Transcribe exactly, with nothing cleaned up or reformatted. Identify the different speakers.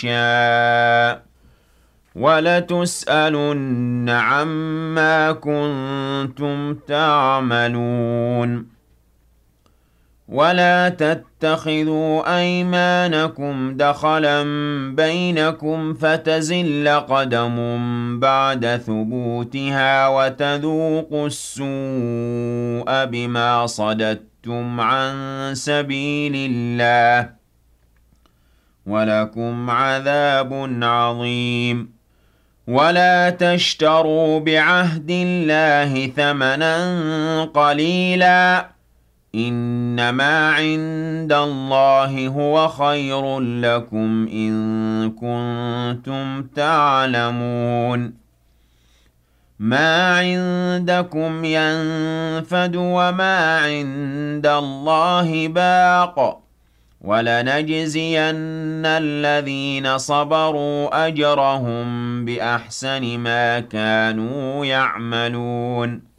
Speaker 1: يَشَاءُ وَلَتُسْأَلُنَّ عَمَّا كُنتُمْ تَعْمَلُونَ وَلَا تَتَّخِذُوا أَيْمَانَكُمْ دَخَلًا بَيْنَكُمْ فَتَزِلَّ قَدَمٌ بَعْدَ ثُبُوتِهَا وَتَذُوقُوا السُّوءَ بِمَا صَدَدتُّمْ عَن سَبِيلِ اللَّهِ وَلَكُمْ عَذَابٌ عَظِيمٌ وَلَا تَشْتَرُوا بِعَهْدِ اللَّهِ ثَمَنًا قَلِيلًا إِنَّمَا عِندَ اللَّهِ هُوَ خَيْرٌ لَّكُمْ إِن كُنتُمْ تَعْلَمُونَ مَا عِندَكُمْ يَنفَدُ وَمَا عِندَ اللَّهِ بَاقٍ وَلَنَجْزِيَنَّ الَّذِينَ صَبَرُوا أَجْرَهُم بِأَحْسَنِ مَا كَانُوا يَعْمَلُونَ